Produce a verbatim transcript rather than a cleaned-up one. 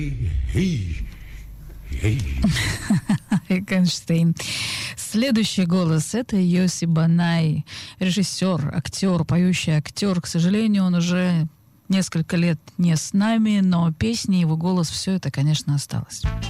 Эйкенштейн. Следующий голос — это Йоси Банай, режиссер, актер, поющий актер. К сожалению, он уже несколько лет не с нами, но песни, его голос, все это, конечно, осталось.